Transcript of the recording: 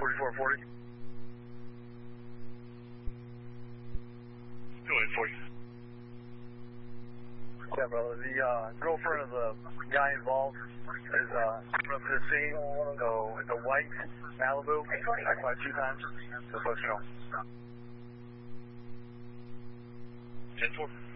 4440. Still 840. Yeah, brother. The girlfriend of the guy involved is up to the scene. So it's a white Malibu. I applied 2 times. So let you know. 10-4.